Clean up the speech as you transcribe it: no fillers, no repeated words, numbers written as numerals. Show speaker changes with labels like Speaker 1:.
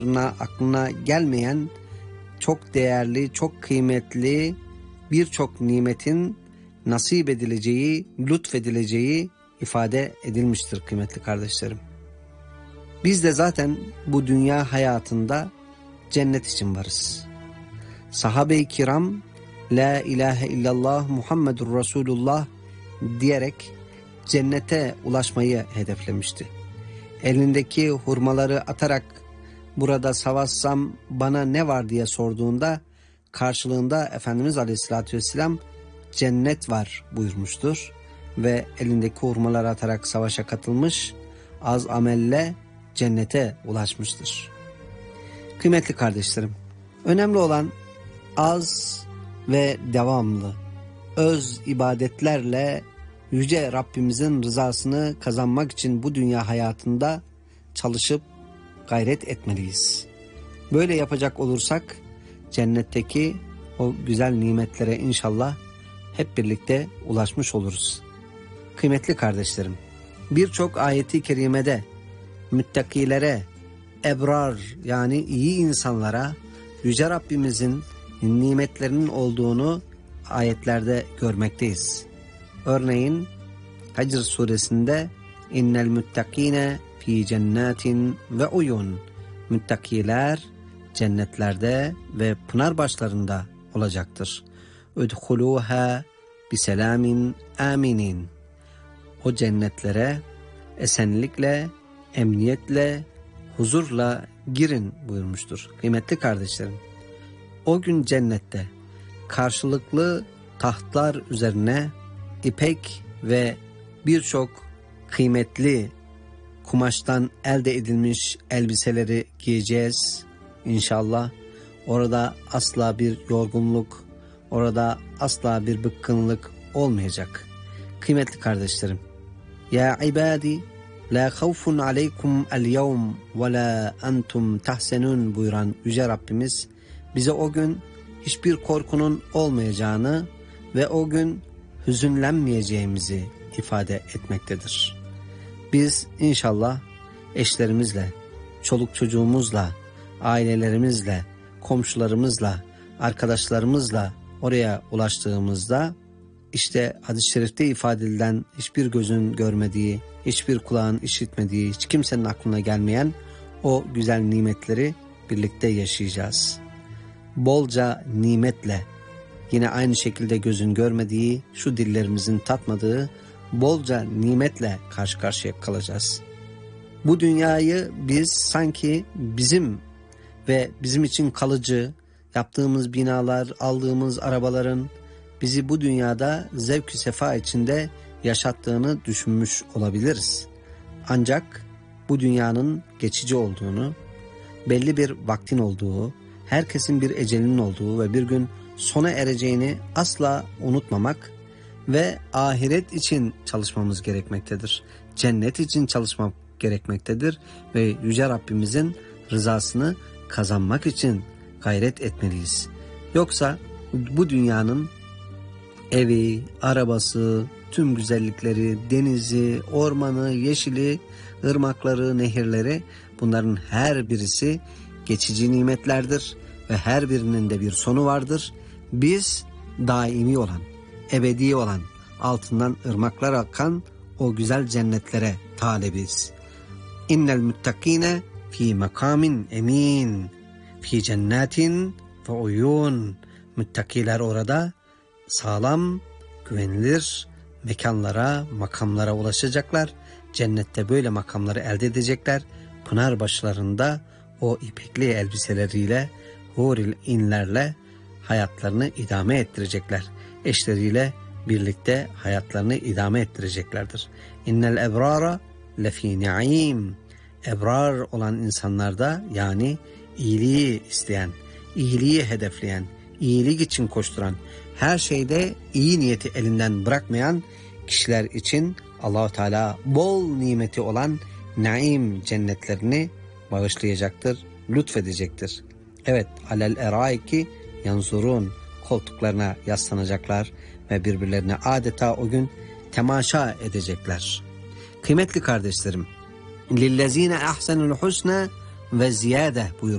Speaker 1: aklına gelmeyen çok değerli, çok kıymetli birçok nimetin nasip edileceği, lütfedileceği ifade edilmiştir kıymetli kardeşlerim. Biz de zaten bu dünya hayatında cennet için varız. Sahabe-i kiram La ilahe illallah Muhammedur Resulullah diyerek cennete ulaşmayı hedeflemişti. Elindeki hurmaları atarak burada savaşsam bana ne var diye sorduğunda karşılığında Efendimiz Aleyhisselatü Vesselam cennet var buyurmuştur. Ve elindeki hurmaları atarak savaşa katılmış, az amelle cennete ulaşmıştır. Kıymetli kardeşlerim, önemli olan az ve devamlı öz ibadetlerle Yüce Rabbimizin rızasını kazanmak için bu dünya hayatında çalışıp gayret etmeliyiz. Böyle yapacak olursak cennetteki o güzel nimetlere inşallah hep birlikte ulaşmış oluruz. Kıymetli kardeşlerim, birçok ayeti kerimede müttakilere, ebrar yani iyi insanlara Yüce Rabbimizin nimetlerinin olduğunu ayetlerde görmekteyiz. Örneğin Hicr suresinde innel muttakine fi cennetin ve uyun, müttakiler cennetlerde ve pınar başlarında olacaktır. Udhuluha biselamin aminin. O cennetlere esenlikle, emniyetle, huzurla girin buyurmuştur. Kıymetli kardeşlerim, o gün cennette karşılıklı tahtlar üzerine ipek ve birçok kıymetli kumaştan elde edilmiş elbiseleri giyeceğiz inşallah. Orada asla bir yorgunluk, orada asla bir bıkkınlık olmayacak. Kıymetli kardeşlerim, ya ibadi la havfun aleykum el yevm ve la entum tahsenun buyuran Yüce Rabbimiz bize o gün hiçbir korkunun olmayacağını ve o gün hüzünlenmeyeceğimizi ifade etmektedir. Biz inşallah eşlerimizle, çoluk çocuğumuzla, ailelerimizle, komşularımızla, arkadaşlarımızla oraya ulaştığımızda işte hadis-i şerifte ifade edilen hiçbir gözün görmediği, hiçbir kulağın işitmediği, hiç kimsenin aklına gelmeyen o güzel nimetleri birlikte yaşayacağız. Bolca nimetle, yine aynı şekilde gözün görmediği, şu dillerimizin tatmadığı bolca nimetle karşı karşıya kalacağız. Bu dünyayı biz sanki bizim ve bizim için kalıcı yaptığımız binalar, aldığımız arabaların bizi bu dünyada zevk-i sefa içinde yaşattığını düşünmüş olabiliriz. Ancak bu dünyanın geçici olduğunu, belli bir vaktin olduğu, herkesin bir ecelinin olduğu ve bir gün sona ereceğini asla unutmamak ve ahiret için çalışmamız gerekmektedir. Cennet için çalışmak gerekmektedir ve Yüce Rabbimizin rızasını kazanmak için gayret etmeliyiz. Yoksa bu dünyanın evi, arabası, tüm güzellikleri, denizi, ormanı, yeşili, ırmakları, nehirleri, bunların her birisi geçici nimetlerdir ve her birinin de bir sonu vardır. Biz daimi olan, ebedi olan, altından ırmaklar akan o güzel cennetlere talebiz. İnnel muttakine fi makamin emin, fi cennetin ve uyun. Müttakiler orada sağlam, güvenilir mekanlara, makamlara ulaşacaklar. Cennette böyle makamları elde edecekler. Pınar başlarında o ipekli elbiseleriyle, huril inlerle hayatlarını idame ettirecekler. Eşleriyle birlikte hayatlarını idame ettireceklerdir. İnnel ebrara lefi ni'im. Ebrar olan insanlarda, yani iyiliği isteyen, iyiliği hedefleyen, iyilik için koşturan, her şeyde iyi niyeti elinden bırakmayan kişiler için Allah-u Teala bol nimeti olan naim cennetlerini bağışlayacaktır, lütfedecektir. Evet, alel eraiki yanzurun, koltuklarına yaslanacaklar ve birbirlerine adeta o gün temaşa edecekler. Kıymetli kardeşlerim, lillezine ahsenul husna ve ziyade buyur.